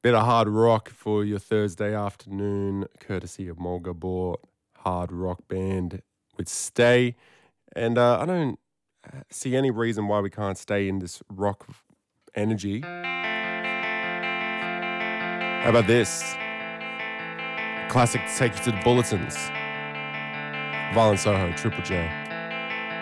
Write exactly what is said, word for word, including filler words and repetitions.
Bit of hard rock for your Thursday afternoon, courtesy of Mulgabor hard rock band with Stay. And uh, I don't see any reason why we can't stay in this rock energy. How about this? Classic to take you to the bulletins. Violent Soho, Triple J.